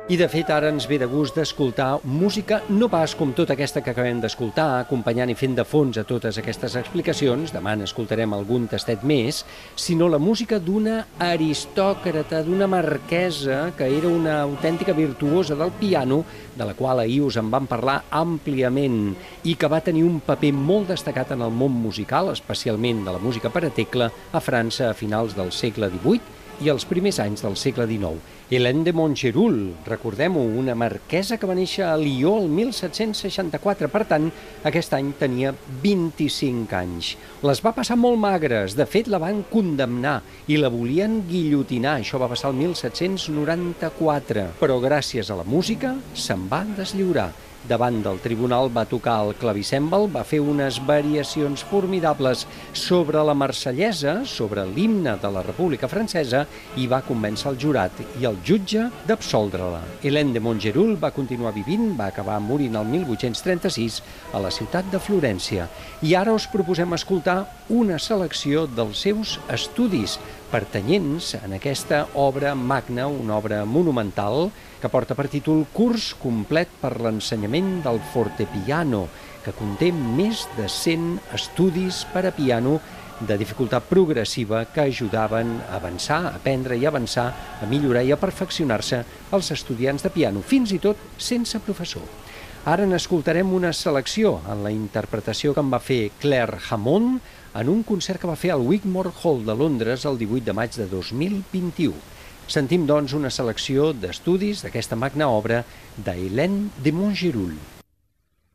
I de fet ara ens ve de gust d'escoltar música, no pas com tota aquesta que acabem d'escoltar, acompanyant i fent de fons a totes aquestes explicacions, demà n'escoltarem algun tastet més, sinó la música d'una aristòcrata, d'una marquesa que era una autèntica virtuosa del piano, de la qual ahir us en vam parlar àmpliament i que va tenir un paper molt destacat en el món musical, especialment de la música per a tecla, a França a finals del segle XVIII i els primers anys del segle XIX. Hélène de Montgeroul, recordem-ho, una marquesa que va néixer a Lió el 1764, per tant, aquest any tenia 25 anys. Les va passar molt magres, de fet la van condemnar i la volien guillotinar, això va passar el 1794, però gràcies a la música se'n va deslliurar. Davant del tribunal va tocar el clavicèmbal, va fer unes variacions formidables sobre la marsellesa, sobre l'himne de la República Francesa, i va convèncer el jurat i el jutge d'absoldre-la. Hélène de Montgeroul va continuar vivint, va acabar morint el 1836 a la ciutat de Florència. I ara us proposem escoltar una selecció dels seus estudis pertanyents en aquesta obra magna, una obra monumental, que porta per títol Curs complet per l'ensenyament del fortepiano, que conté més de 100 estudis per a piano de dificultat progressiva que ajudaven a avançar, a aprendre i avançar, a millorar i a perfeccionar-se els estudiants de piano, fins i tot sense professor. Ara n'escoltarem una selecció en la interpretació que en va fer Claire Hammond en un concert que va fer al Wigmore Hall de Londres el 18 de maig de 2021. Sentim, doncs, una selecció d'estudis d'aquesta magna obra d'Hélène de Montgeroul.